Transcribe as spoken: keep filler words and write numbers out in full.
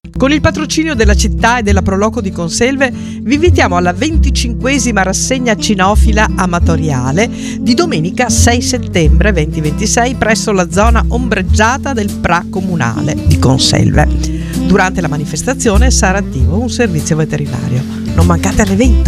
Con il patrocinio della città e della Proloco di Conselve vi invitiamo alla venticinquesima rassegna cinofila amatoriale di domenica sei settembre duemilaventisei presso la zona ombreggiata del Pra Comunale di Conselve. Durante la manifestazione sarà attivo un servizio veterinario. Non mancate all'evento!